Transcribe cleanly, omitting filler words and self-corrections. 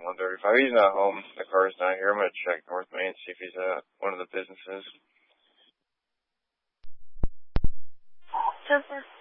135. He's not home. The car's not here. I'm going to check North Main, see if he's at one of the businesses. Jennifer.